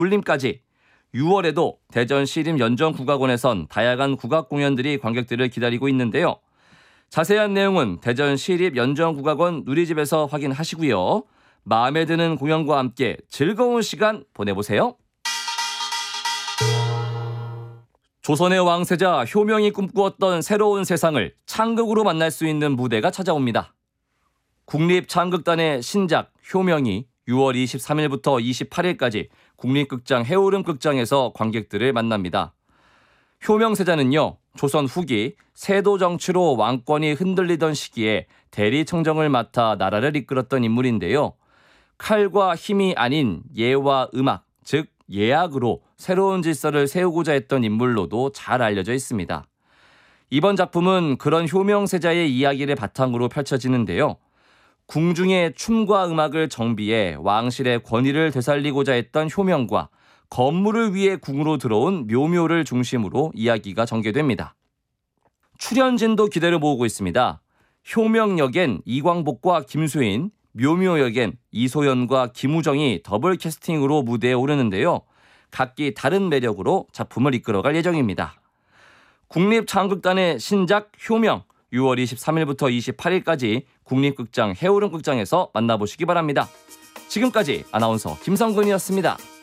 불림까지 6월에도 대전 시립연정국악원에선 다양한 국악 공연들이 관객들을 기다리고 있는데요. 자세한 내용은 대전 시립연정국악원 누리집에서 확인하시고요. 마음에 드는 공연과 함께 즐거운 시간 보내보세요. 조선의 왕세자 효명이 꿈꾸었던 새로운 세상을 창극으로 만날 수 있는 무대가 찾아옵니다. 국립창극단의 신작 효명이 6월 23일부터 28일까지 국립극장 해오름극장에서 관객들을 만납니다. 효명세자는요, 조선 후기 세도 정치로 왕권이 흔들리던 시기에 대리청정을 맡아 나라를 이끌었던 인물인데요. 칼과 힘이 아닌 예와 음악, 즉 예악으로 새로운 질서를 세우고자 했던 인물로도 잘 알려져 있습니다. 이번 작품은 그런 효명세자의 이야기를 바탕으로 펼쳐지는데요. 궁중의 춤과 음악을 정비해 왕실의 권위를 되살리고자 했던 효명과 건물을 위해 궁으로 들어온 묘묘를 중심으로 이야기가 전개됩니다. 출연진도 기대를 모으고 있습니다. 효명 역엔 이광복과 김수인, 묘묘 역엔 이소연과 김우정이 더블 캐스팅으로 무대에 오르는데요. 각기 다른 매력으로 작품을 이끌어갈 예정입니다. 국립창극단의 신작 효명 6월 23일부터 28일까지 국립극장 해오름극장에서 만나보시기 바랍니다. 지금까지 아나운서 김성근이었습니다.